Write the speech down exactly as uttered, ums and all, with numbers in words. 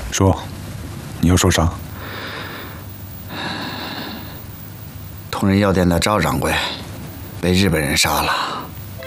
说，你又说啥？ 同仁药店的赵掌柜被日本人杀了。